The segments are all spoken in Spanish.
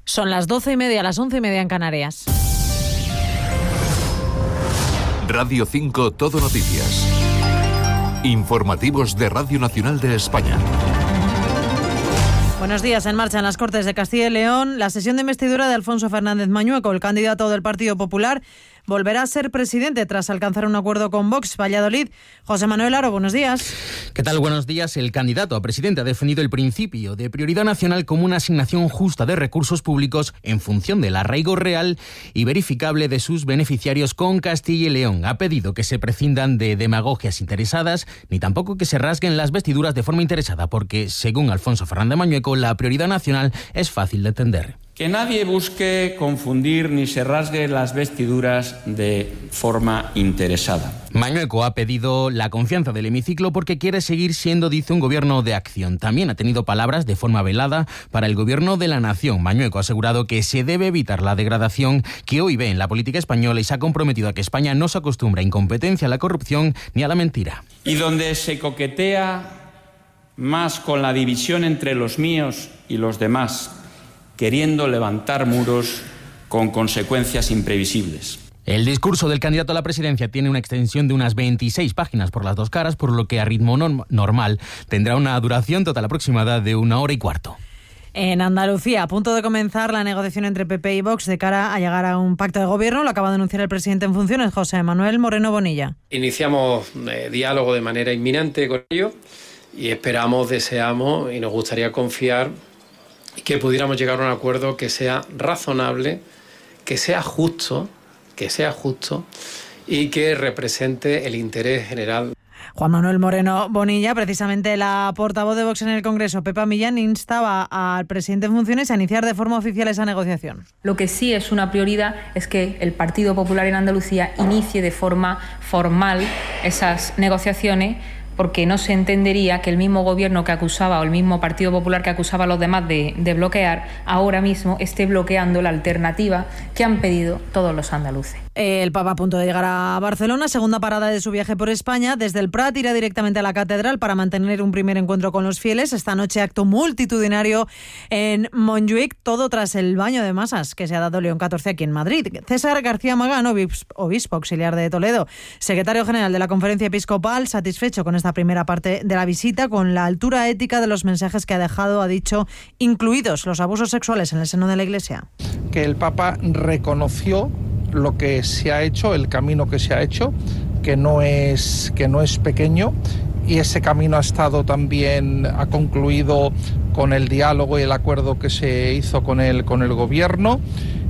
Son las 12:30, las 11:30 en Canarias. Radio 5 Todo Noticias. Informativos de Radio Nacional de España. Buenos días. En marcha en las Cortes de Castilla y León la sesión de investidura de Alfonso Fernández Mañueco, el candidato del Partido Popular. Volverá a ser presidente tras alcanzar un acuerdo con Vox. Valladolid. José Manuel Aro, buenos días. ¿Qué tal? Buenos días. El candidato a presidente ha definido el principio de prioridad nacional como una asignación justa de recursos públicos en función del arraigo real y verificable de sus beneficiarios con Castilla y León. Ha pedido que se prescindan de demagogias interesadas ni tampoco que se rasguen las vestiduras de forma interesada, porque, según Alfonso Fernández Mañueco, la prioridad nacional es fácil de entender. Que nadie busque confundir ni se rasgue las vestiduras de forma interesada. Mañueco ha pedido la confianza del hemiciclo porque quiere seguir siendo, dice, un gobierno de acción. También ha tenido palabras de forma velada para el gobierno de la nación. Mañueco ha asegurado que se debe evitar la degradación que hoy ve en la política española y se ha comprometido a que España no se acostumbre a incompetencia, a la corrupción ni a la mentira. Y donde se coquetea más con la división entre los míos y los demás, queriendo levantar muros con consecuencias imprevisibles. El discurso del candidato a la presidencia tiene una extensión de unas 26 páginas por las dos caras, por lo que a ritmo normal tendrá una duración total aproximada de 1 hora y cuarto. En Andalucía, a punto de comenzar la negociación entre PP y Vox de cara a llegar a un pacto de gobierno, lo acaba de anunciar el presidente en funciones, José Manuel Moreno Bonilla. Iniciamos diálogo de manera inminente con ellos y esperamos, deseamos y nos gustaría confiar que pudiéramos llegar a un acuerdo que sea razonable, que sea justo y que represente el interés general. Juan Manuel Moreno Bonilla, precisamente la portavoz de Vox en el Congreso, Pepa Millán, instaba al presidente en funciones a iniciar de forma oficial esa negociación. Lo que sí es una prioridad es que el Partido Popular en Andalucía inicie de forma formal esas negociaciones, porque no se entendería que el mismo gobierno que acusaba, o el mismo Partido Popular que acusaba a los demás de bloquear, ahora mismo esté bloqueando la alternativa que han pedido todos los andaluces. El Papa a punto de llegar a Barcelona, segunda parada de su viaje por España. Desde el Prat irá directamente a la catedral para mantener un primer encuentro con los fieles. Esta noche acto multitudinario en Montjuïc, todo tras el baño de masas que se ha dado León XIV aquí en Madrid. César García Magán, obispo auxiliar de Toledo, secretario general de la Conferencia Episcopal, satisfecho con esta primera parte de la visita, con la altura ética de los mensajes que ha dejado, ha dicho, incluidos los abusos sexuales en el seno de la Iglesia. Que el Papa reconoció lo que se ha hecho, el camino que se ha hecho, que no es pequeño, y ese camino ha concluido con el diálogo y el acuerdo que se hizo con el gobierno.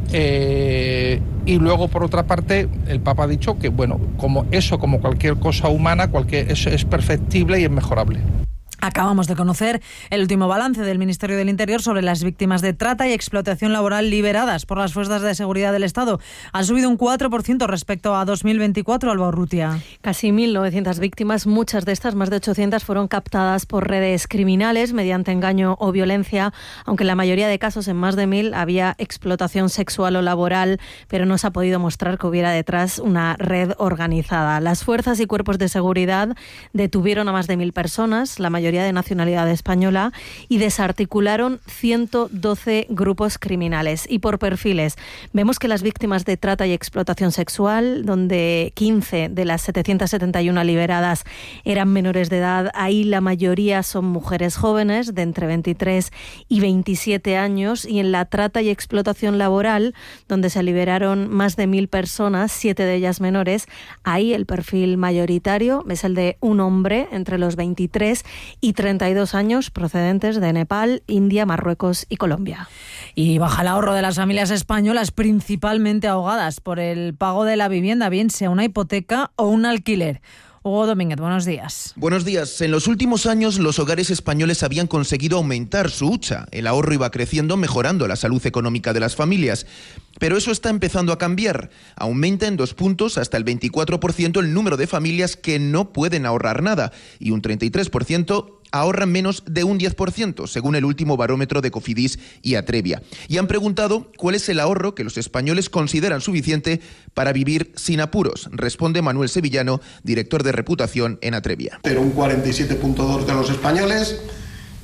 Y luego, por otra parte, el Papa ha dicho que, como cualquier cosa humana, eso es perfectible y es mejorable. Acabamos de conocer el último balance del Ministerio del Interior sobre las víctimas de trata y explotación laboral liberadas por las fuerzas de seguridad del Estado. Han subido un 4% respecto a 2024, Alba Urrutia. Casi 1.900 víctimas, muchas de estas, más de 800, fueron captadas por redes criminales mediante engaño o violencia, aunque en la mayoría de casos, en más de 1.000, había explotación sexual o laboral, pero no se ha podido mostrar que hubiera detrás una red organizada. Las fuerzas y cuerpos de seguridad detuvieron a más de 1.000 personas, la mayoría de nacionalidad española, y desarticularon 112 grupos criminales. Y por perfiles, vemos que las víctimas de trata y explotación sexual, donde 15 de las 771 liberadas eran menores de edad, ahí la mayoría son mujeres jóvenes de entre 23 y 27 años, y en la trata y explotación laboral, donde se liberaron más de 1.000 personas, 7 de ellas menores, ahí el perfil mayoritario es el de un hombre entre los 23 y 32 años, procedentes de Nepal, India, Marruecos y Colombia. Y baja el ahorro de las familias españolas, principalmente ahogadas por el pago de la vivienda, bien sea una hipoteca o un alquiler. Hugo Domínguez, buenos días. Buenos días. En los últimos años, los hogares españoles habían conseguido aumentar su hucha. El ahorro iba creciendo, mejorando la salud económica de las familias. Pero eso está empezando a cambiar. Aumenta en 2 puntos, hasta el 24%, el número de familias que no pueden ahorrar nada, y un 33% ahorran menos de un 10%, según el último barómetro de Cofidis y Atrevia. Y han preguntado cuál es el ahorro que los españoles consideran suficiente para vivir sin apuros. Responde Manuel Sevillano, director de reputación en Atrevia. Pero un 47,2% de los españoles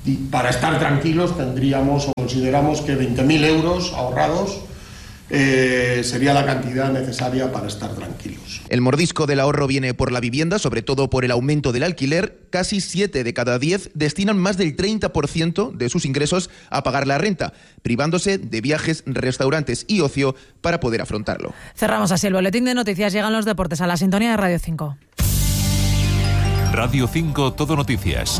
Y para estar tranquilos tendríamos o consideramos que 20.000 euros ahorrados sería la cantidad necesaria para estar tranquilos. El mordisco del ahorro viene por la vivienda, sobre todo por el aumento del alquiler. Casi 7 de cada 10 destinan más del 30% de sus ingresos a pagar la renta, privándose de viajes, restaurantes y ocio para poder afrontarlo. Cerramos así el boletín de noticias. Llegan los deportes a la sintonía de Radio 5. Radio 5 Todo Noticias.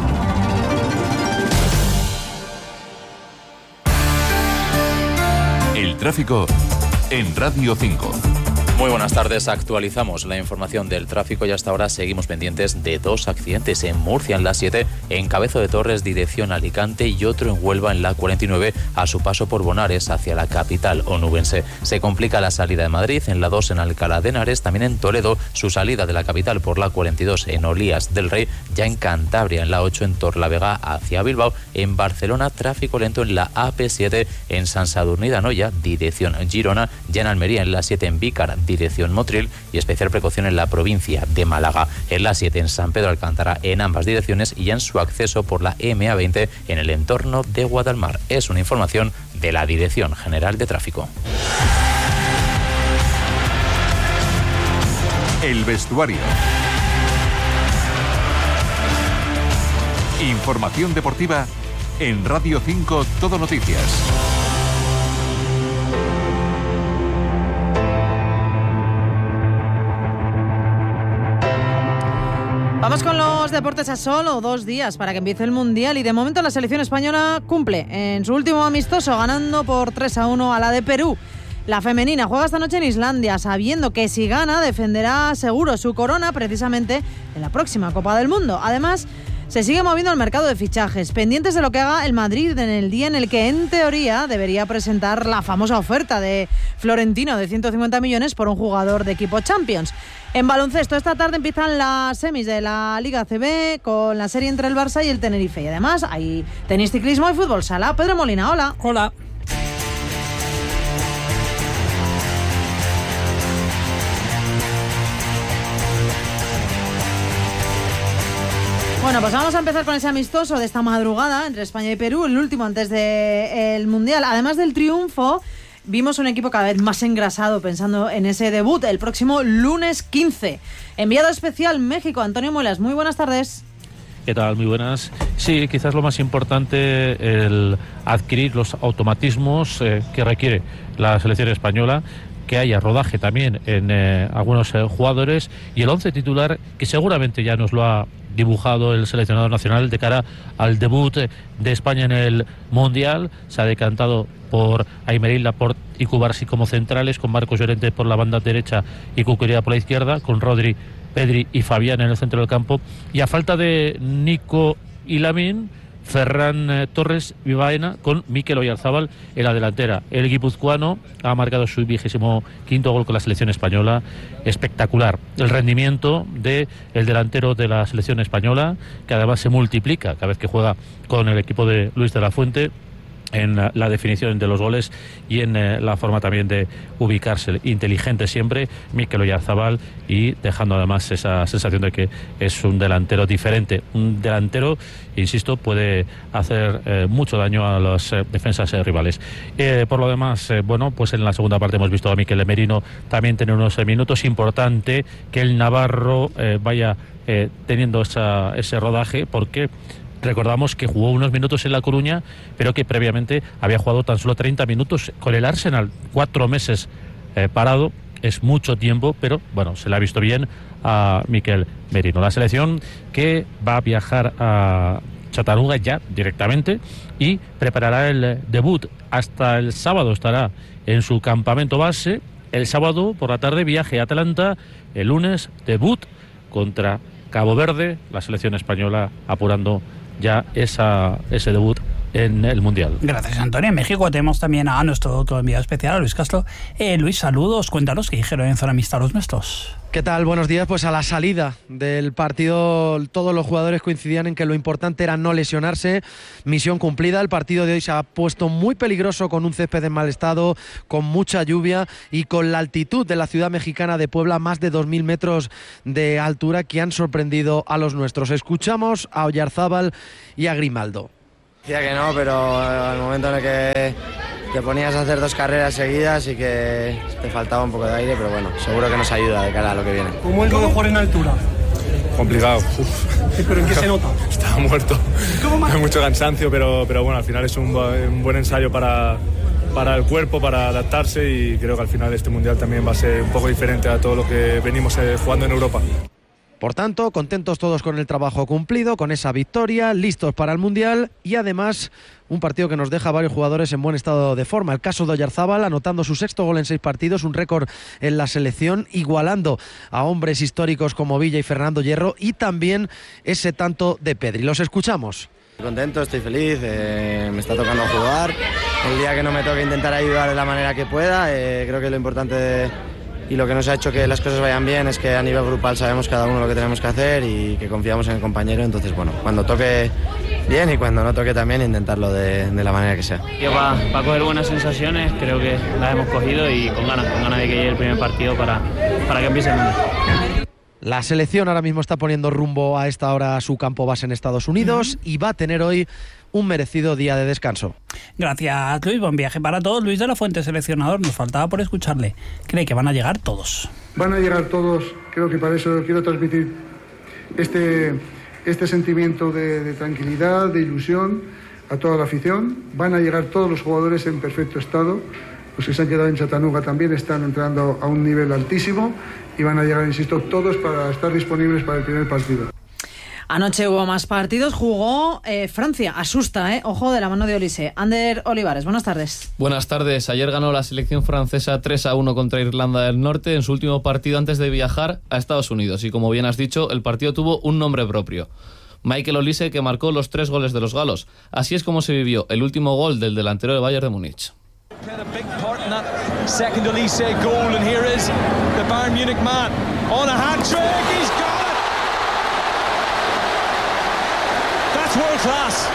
El tráfico en Radio 5. Muy buenas tardes, actualizamos la información del tráfico y hasta ahora seguimos pendientes de 2 accidentes en Murcia en la 7, en Cabezo de Torres dirección Alicante y otro en Huelva en la 49 a su paso por Bonares hacia la capital onubense. Se complica la salida de Madrid en la 2 en Alcalá de Henares, también en Toledo su salida de la capital por la 42 en Olías del Rey, ya en Cantabria en la 8 en Torlavega hacia Bilbao, en Barcelona tráfico lento en la AP7 en Sant Sadurní d'Anoia dirección Girona, ya en Almería en la 7 en Vícar dirección Motril y especial precaución en la provincia de Málaga. En la 7 en San Pedro Alcántara en ambas direcciones y en su acceso por la MA20 en el entorno de Guadalmar. Es una información de la Dirección General de Tráfico. El vestuario. Información deportiva en Radio 5 Todo Noticias. Vamos con los deportes a solo 2 días para que empiece el Mundial y de momento la selección española cumple en su último amistoso ganando por 3-1 a la de Perú. La femenina juega esta noche en Islandia sabiendo que si gana defenderá seguro su corona precisamente en la próxima Copa del Mundo. Además, se sigue moviendo el mercado de fichajes, pendientes de lo que haga el Madrid en el día en el que, en teoría, debería presentar la famosa oferta de Florentino de 150 millones por un jugador de equipo Champions. En baloncesto, esta tarde empiezan las semis de la Liga ACB con la serie entre el Barça y el Tenerife. Y además hay tenis, ciclismo y fútbol sala. Pedro Molina, hola. Hola. Bueno, pues vamos a empezar con ese amistoso de esta madrugada entre España y Perú, el último antes del Mundial. Además del triunfo, vimos un equipo cada vez más engrasado pensando en ese debut el próximo lunes 15. Enviado especial México, Antonio Muelas. Muy buenas tardes. ¿Qué tal? Muy buenas. Sí, quizás lo más importante, el adquirir los automatismos que requiere la selección española, que haya rodaje también en algunos jugadores y el 11 titular que seguramente ya nos lo ha dibujado el seleccionador nacional de cara al debut de España en el Mundial. Se ha decantado por Aymeric Laporte y Cubarsí como centrales, con Marcos Llorente por la banda derecha y Cucurella por la izquierda, con Rodri, Pedri y Fabián en el centro del campo. Y a falta de Nico y Lamine, Ferran Torres y Baena con Mikel Oyarzabal en la delantera. El guipuzcoano ha marcado su 25º gol con la selección española. Espectacular el rendimiento del delantero de la selección española, que además se multiplica cada vez que juega con el equipo de Luis de la Fuente en la definición de los goles y en la forma también de ubicarse. Inteligente siempre Mikel Oyarzabal, y dejando además esa sensación de que es un delantero diferente. Un delantero, insisto, puede hacer mucho daño a las defensas rivales. Por lo demás, bueno, pues en la segunda parte hemos visto a Mikel Merino también tener unos minutos. Importante que el navarro vaya teniendo ese rodaje, porque recordamos que jugó unos minutos en La Coruña, pero que previamente había jugado tan solo 30 minutos con el Arsenal. 4 meses parado, es mucho tiempo, pero bueno, se le ha visto bien a Mikel Merino. La selección que va a viajar a Chattanooga ya directamente y preparará el debut. Hasta el sábado estará en su campamento base. El sábado por la tarde viaje a Atlanta. El lunes debut contra Cabo Verde, la selección española apurando ya ese debut en el Mundial. Gracias, Antonio. En México tenemos también a nuestro otro enviado especial, a Luis Castro. Luis, saludos. Cuéntanos qué dijeron en zona mixta los nuestros. ¿Qué tal? Buenos días. Pues a la salida del partido todos los jugadores coincidían en que lo importante era no lesionarse. Misión cumplida. El partido de hoy se ha puesto muy peligroso con un césped en mal estado, con mucha lluvia y con la altitud de la ciudad mexicana de Puebla, más de 2.000 metros de altura, que han sorprendido a los nuestros. Escuchamos a Oyarzabal y a Grimaldo. Decía que no, pero al momento en el que te ponías a hacer 2 carreras seguidas y que te faltaba un poco de aire, pero bueno, seguro que nos ayuda de cara a lo que viene. ¿Cómo es lo de jugar en altura? Complicado. ¿Pero en qué se nota? Estaba muerto. Hay mucho cansancio, pero bueno, al final es un buen ensayo para el cuerpo, para adaptarse, y creo que al final este Mundial también va a ser un poco diferente a todo lo que venimos jugando en Europa. Por tanto, contentos todos con el trabajo cumplido, con esa victoria, listos para el Mundial y además un partido que nos deja a varios jugadores en buen estado de forma. El caso de Oyarzábal anotando su 6º gol en 6 partidos, un récord en la selección, igualando a hombres históricos como Villa y Fernando Hierro, y también ese tanto de Pedri. Los escuchamos. Contento, estoy feliz, me está tocando jugar. El día que no me toque intentar ayudar de la manera que pueda, creo que lo importante y lo que nos ha hecho que las cosas vayan bien es que a nivel grupal sabemos cada uno lo que tenemos que hacer y que confiamos en el compañero. Entonces, bueno, cuando toque bien y cuando no toque también intentarlo de la manera que sea. Va a coger buenas sensaciones, creo que las hemos cogido y con ganas de que llegue el primer partido para que empiece el Mundial. La selección ahora mismo está poniendo rumbo a esta hora a su campo base en Estados Unidos y va a tener hoy un merecido día de descanso. Gracias, Luis. Buen viaje para todos. Luis de la Fuente, seleccionador, nos faltaba por escucharle. Cree que van a llegar todos. Van a llegar todos. Creo que para eso quiero transmitir este sentimiento de tranquilidad, de ilusión a toda la afición. Van a llegar todos los jugadores en perfecto estado. Los que se han quedado en Chattanooga también están entrando a un nivel altísimo y van a llegar, insisto, todos para estar disponibles para el primer partido. Anoche hubo más partidos, jugó Francia, asusta, ojo, de la mano de Olise. Ander Olivares, buenas tardes. Buenas tardes, ayer ganó la selección francesa 3-1 contra Irlanda del Norte en su último partido antes de viajar a Estados Unidos, y como bien has dicho, el partido tuvo un nombre propio. Michael Olise, que marcó los 3 goles de los galos. Así es como se vivió el último gol del delantero del Bayern de Múnich. Second Olise goal, and here is the Bayern Munich man on a hat-trick. He's got it. That's world class.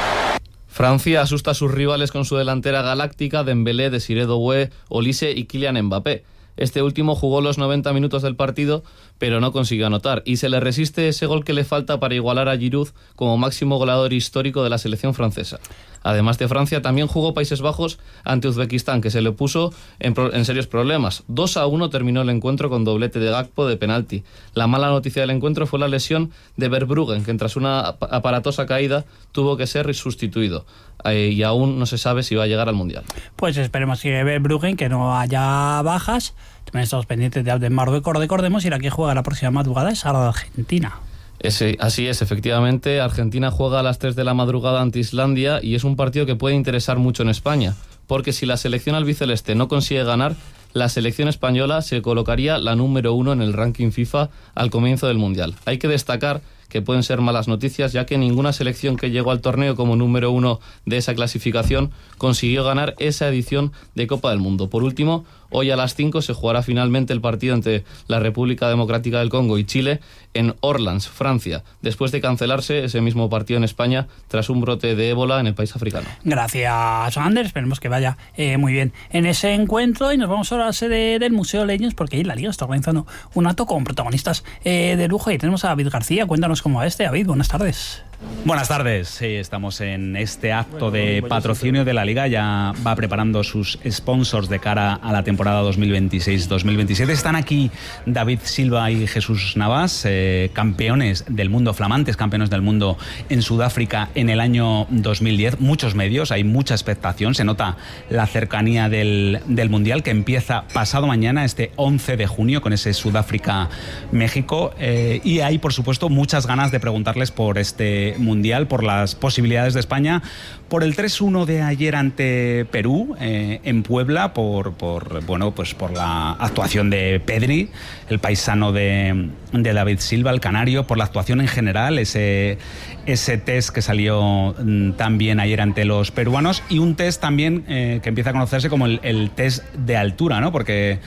Francia asusta a sus rivales con su delantera galáctica, Dembélé, Desiré Doué, Olise y Kylian Mbappé. Este último jugó los 90 minutos del partido, pero no consiguió anotar, y se le resiste ese gol que le falta para igualar a Giroud como máximo goleador histórico de la selección francesa. Además de Francia, también jugó Países Bajos ante Uzbekistán, que se le puso en serios problemas. 2-1 terminó el encuentro con doblete de Gakpo de penalti. La mala noticia del encuentro fue la lesión de Verbruggen, que tras una aparatosa caída tuvo que ser sustituido. Y aún no se sabe si va a llegar al Mundial. Pues esperemos que Verbruggen, que no haya bajas. También estamos pendientes de Marruecos. Recordemos, y la que juega la próxima madrugada es Argentina. Así es, efectivamente. Argentina juega a las 3 de la madrugada ante Islandia y es un partido que puede interesar mucho en España, porque si la selección albiceleste no consigue ganar, la selección española se colocaría la número 1 en el ranking FIFA al comienzo del Mundial. Hay que destacar que pueden ser malas noticias, ya que ninguna selección que llegó al torneo como número 1 de esa clasificación consiguió ganar esa edición de Copa del Mundo. Por último, hoy a las 5 se jugará finalmente el partido entre la República Democrática del Congo y Chile en Orleans, Francia, después de cancelarse ese mismo partido en España tras un brote de ébola en el país africano. Gracias, Ander. Esperemos que vaya muy bien en ese encuentro, y nos vamos ahora a la sede del Museo Leños, porque ahí la Liga está organizando un acto con protagonistas de lujo, y tenemos a David García. Cuéntanos cómo va este. David, buenas tardes. Buenas tardes, sí, estamos en este acto de patrocinio de la Liga, ya va preparando sus sponsors de cara a la temporada 2026-2027. Están aquí David Silva y Jesús Navas, campeones del mundo, flamantes campeones del mundo en Sudáfrica en el año 2010. Muchos medios, hay mucha expectación, se nota la cercanía del Mundial, que empieza pasado mañana, este 11 de junio, con ese Sudáfrica-México, y hay, por supuesto, muchas ganas de preguntarles por este Mundial, por las posibilidades de España, por el 3-1 de ayer ante Perú en Puebla, por la actuación de Pedri, el paisano de David Silva, el canario, por la actuación en general, ese test que salió tan bien ayer ante los peruanos, y un test también que empieza a conocerse como el test de altura, ¿no? Porque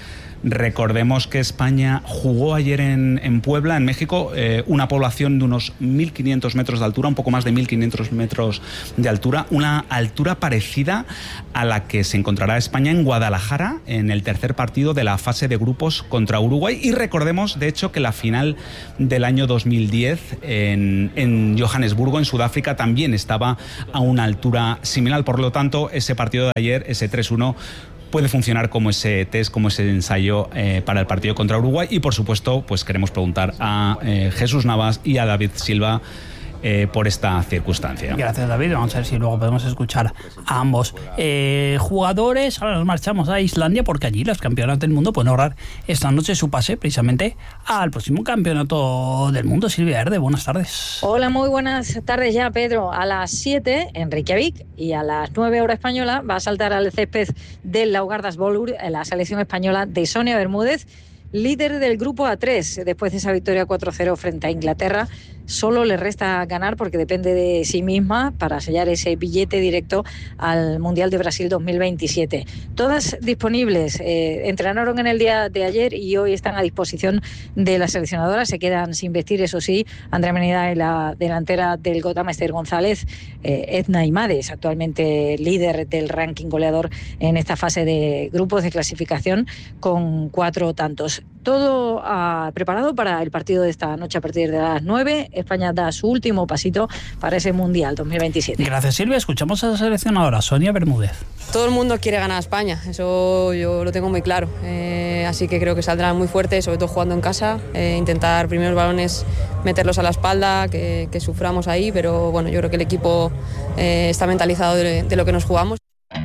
Recordemos que España jugó ayer en Puebla, en México, una población de unos 1.500 metros de altura, un poco más de 1.500 metros de altura, una altura parecida a la que se encontrará España en Guadalajara en el tercer partido de la fase de grupos contra Uruguay. Y recordemos, de hecho, que la final del año 2010 en Johannesburgo, en Sudáfrica, también estaba a una altura similar. Por lo tanto, ese partido de ayer, ese 3-1, puede funcionar como ese test, como ese ensayo para el partido contra Uruguay. Y por supuesto, pues queremos preguntar a Jesús Navas y a David Silva por esta circunstancia. Gracias, David. Vamos a ver si luego podemos escuchar a ambos jugadores. Ahora nos marchamos a Islandia porque allí las campeonas del mundo pueden ahorrar esta noche su pase precisamente al próximo campeonato del mundo. Silvia Erde, buenas tardes. Hola, muy buenas tardes ya, Pedro. A las 7 en Reykjavik y a las 9 hora española va a saltar al césped del Laugardalsvöllur la selección española de Sonia Bermúdez, líder del grupo A3, después de esa victoria 4-0 frente a Inglaterra. Solo le resta ganar porque depende de sí misma para sellar ese billete directo al Mundial de Brasil 2027. Todas disponibles, entrenaron en el día de ayer y hoy están a disposición de la seleccionadora. Se quedan sin vestir, eso sí, Andrea Menida y la delantera del Gotama, Esther González. Edna Imades, actualmente líder del ranking goleador en esta fase de grupos de clasificación con 4 tantos. Todo preparado para el partido de esta noche a partir de las 9. España da su último pasito para ese Mundial 2027. Gracias, Silvia. Escuchamos a la seleccionadora, Sonia Bermúdez. Todo el mundo quiere ganar a España, eso yo lo tengo muy claro. Así que creo que saldrán muy fuertes, sobre todo jugando en casa. Intentar primeros balones meterlos a la espalda, que suframos ahí, pero bueno, yo creo que el equipo está mentalizado de lo que nos jugamos.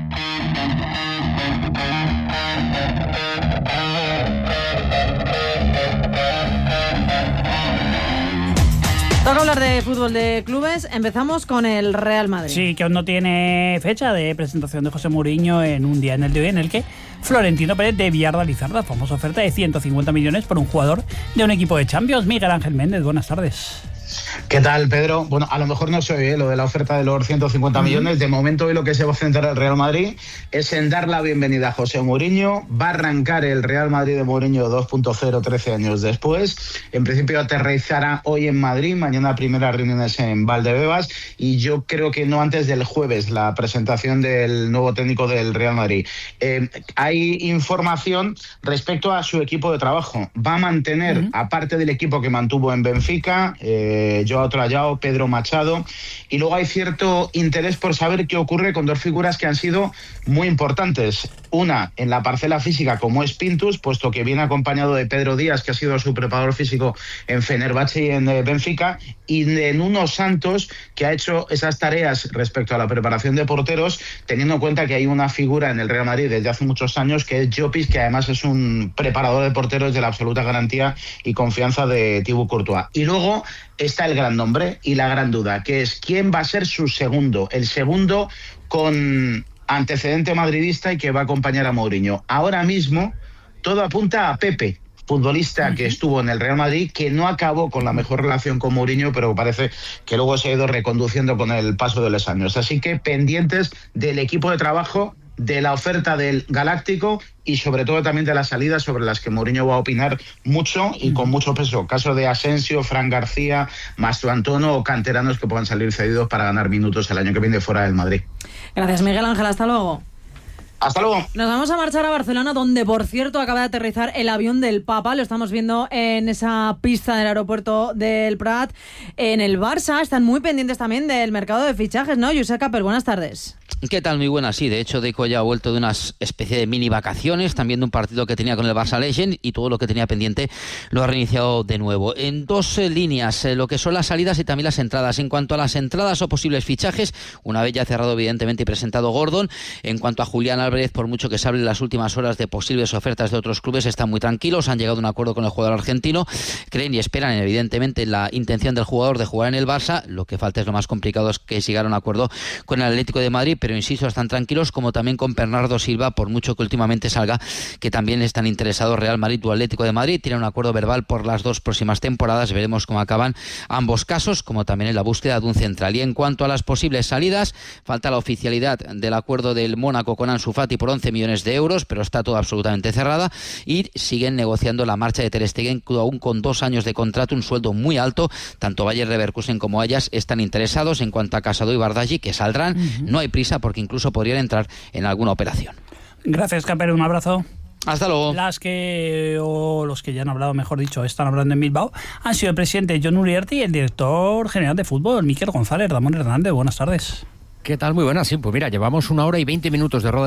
Toca hablar de fútbol de clubes. Empezamos con el Real Madrid. Sí, que aún no tiene fecha de presentación de José Mourinho en un día en el de hoy en el que Florentino Pérez debía realizar la famosa oferta de 150 millones por un jugador de un equipo de Champions. Miguel Ángel Méndez, buenas tardes. ¿Qué tal, Pedro? Bueno, a lo mejor no se oye lo de la oferta de los 150 millones. De momento, hoy lo que se va a centrar el Real Madrid es en dar la bienvenida a José Mourinho. Va a arrancar el Real Madrid de Mourinho 2.0 13 años después. En principio aterrizará hoy en Madrid, mañana primeras reuniones en Valdebebas y yo creo que no antes del jueves la presentación del nuevo técnico del Real Madrid. Hay información respecto a su equipo de trabajo. Va a mantener, aparte del equipo que mantuvo en Benfica, Joao Trallao, Pedro Machado, y luego hay cierto interés por saber qué ocurre con dos figuras que han sido muy importantes. Una en la parcela física, como es Pintus, puesto que viene acompañado de Pedro Díaz, que ha sido su preparador físico en Fenerbahce y en Benfica, y de Nuno Santos, que ha hecho esas tareas respecto a la preparación de porteros, teniendo en cuenta que hay una figura en el Real Madrid desde hace muchos años, que es Llopis, que además es un preparador de porteros de la absoluta garantía y confianza de Thibaut Courtois. Y luego está el gran nombre y la gran duda, que es quién va a ser su segundo, el segundo con antecedente madridista y que va a acompañar a Mourinho. Ahora mismo todo apunta a Pepe, futbolista que estuvo en el Real Madrid, que no acabó con la mejor relación con Mourinho, pero parece que luego se ha ido reconduciendo con el paso de los años. Así que pendientes del equipo de trabajo, de la oferta del Galáctico y sobre todo también de las salidas sobre las que Mourinho va a opinar mucho y con mucho peso. Caso de Asensio, Fran García, Mastro Antono o canteranos que puedan salir cedidos para ganar minutos el año que viene fuera del Madrid. Gracias, Miguel Ángel. Hasta luego. Hasta luego. Nos vamos a marchar a Barcelona, donde, por cierto, acaba de aterrizar el avión del Papa. Lo estamos viendo en esa pista del aeropuerto del Prat. En el Barça están muy pendientes también del mercado de fichajes, ¿no? Josep Capel, buenas tardes. ¿Qué tal? Muy buenas, sí. De hecho, Deco ya ha vuelto de una especie de mini vacaciones, también de un partido que tenía con el Barça Legend, y todo lo que tenía pendiente lo ha reiniciado de nuevo. En dos líneas, lo que son las salidas y también las entradas. En cuanto a las entradas o posibles fichajes, una vez ya cerrado evidentemente y presentado Gordon, en cuanto a Julián Álvarez, por mucho que se hable en las últimas horas de posibles ofertas de otros clubes, están muy tranquilos, han llegado a un acuerdo con el jugador argentino, creen y esperan evidentemente la intención del jugador de jugar en el Barça. Lo que falta es lo más complicado, es que llegar a un acuerdo con el Atlético de Madrid, pero pero insisto, están tranquilos, como también con Bernardo Silva, por mucho que últimamente salga que también están interesados Real Madrid o Atlético de Madrid. Tienen un acuerdo verbal por las 2 próximas temporadas. Veremos cómo acaban ambos casos, como también en la búsqueda de un central. Y en cuanto a las posibles salidas, falta la oficialidad del acuerdo del Mónaco con Ansu Fati por 11 millones de euros, pero está todo absolutamente cerrada, y siguen negociando la marcha de Ter Stegen, aún con 2 años de contrato, un sueldo muy alto. Tanto Bayer Leverkusen como Ajax están interesados. En cuanto a Casado y Bardghji, que saldrán, no hay prisa porque incluso podrían entrar en alguna operación. Gracias, Capero, un abrazo. Hasta luego. Los que ya han hablado, mejor dicho, están hablando en Bilbao, han sido el presidente Jon Uriarte y el director general de fútbol, Mikel González. Ramón Hernández, buenas tardes. ¿Qué tal? Muy buenas, sí, pues mira, llevamos 1 hora y 20 minutos de rueda